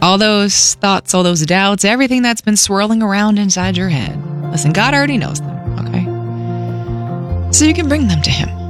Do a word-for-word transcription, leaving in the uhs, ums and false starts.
All those thoughts, all those doubts, everything that's been swirling around inside your head. Listen, God already knows them, okay? So you can bring them to Him.